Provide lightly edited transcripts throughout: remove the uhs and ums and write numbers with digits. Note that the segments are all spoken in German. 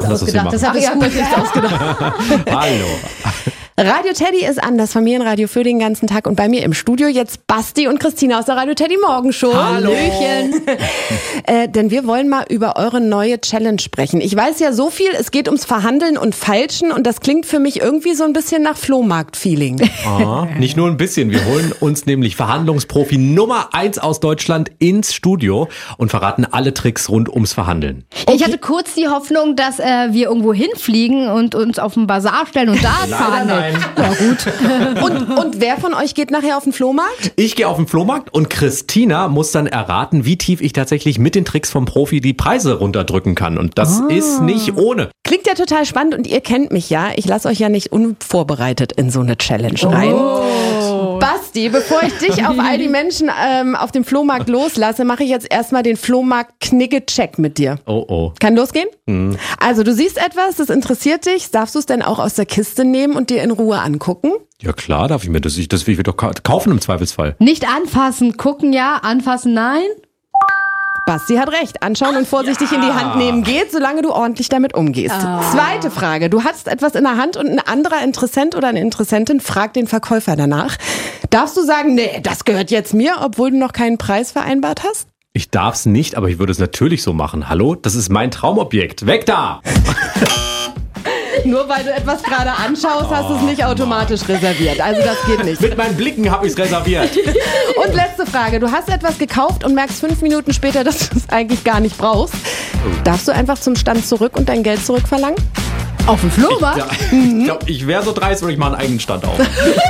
machen das, was wir machen. Das habe ich mir nicht ausgedacht. Hallo. Radio Teddy ist an, das Familienradio für den ganzen Tag. Und bei mir im Studio jetzt Basti und Christina aus der Radio Teddy Morgenshow. Hallöchen. Denn wir wollen mal über eure neue Challenge sprechen. Ich weiß ja so viel, es geht ums Verhandeln und Feilschen und das klingt für mich irgendwie so ein bisschen nach Flohmarkt-Feeling. Nicht nur ein bisschen. Wir holen uns nämlich Verhandlungsprofi Nummer 1 aus Deutschland ins Studio und verraten alle Tricks rund ums Verhandeln. Ich hatte kurz die Hoffnung, dass wir irgendwo hinfliegen und uns auf den Bazar stellen und da verhandeln. Ja, gut. Und wer von euch geht nachher auf den Flohmarkt? Ich gehe auf den Flohmarkt und Christina muss dann erraten, wie tief ich tatsächlich mit den Tricks vom Profi die Preise runterdrücken kann. Und das ist nicht ohne. Klingt ja total spannend und ihr kennt mich ja. Ich lasse euch ja nicht unvorbereitet in so eine Challenge rein. Basti, bevor ich dich auf all die Menschen auf dem Flohmarkt loslasse, mache ich jetzt erstmal den Flohmarkt-Knigge-Check mit dir. Oh. Kann losgehen? Also du siehst etwas, das interessiert dich. Darfst du es denn auch aus der Kiste nehmen und dir in Ruhe angucken? Ja klar, darf ich mir das will ich mir doch kaufen im Zweifelsfall. Nicht anfassen, gucken ja, anfassen nein. Basti hat recht. Anschauen und vorsichtig in die Hand nehmen geht, solange du ordentlich damit umgehst. Zweite Frage. Du hast etwas in der Hand und ein anderer Interessent oder eine Interessentin fragt den Verkäufer danach. Darfst du sagen, nee, das gehört jetzt mir, obwohl du noch keinen Preis vereinbart hast? Ich darf's nicht, aber ich würde es natürlich so machen. Hallo, das ist mein Traumobjekt. Weg da! Nur weil du etwas gerade anschaust, hast du es nicht automatisch reserviert. Also das geht nicht. Mit meinen Blicken habe ich es reserviert. Und letzte Frage. Du hast etwas gekauft und merkst 5 Minuten später, dass du es eigentlich gar nicht brauchst. Darfst du einfach zum Stand zurück und dein Geld zurückverlangen? Auf dem Flohmarkt? Ich glaube, ich wäre so dreist und ich mache einen eigenen Stand auf.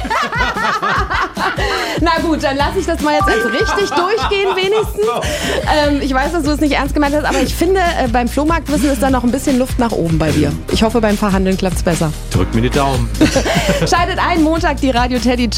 Na gut, dann lasse ich das mal jetzt als richtig durchgehen wenigstens. Ich weiß, dass du es nicht ernst gemeint hast, aber ich finde, beim Flohmarktwissen ist da noch ein bisschen Luft nach oben bei dir. Ich hoffe, beim Verhandeln klappt es besser. Drück mir die Daumen. Schaltet ein, Montag die Radio Teddy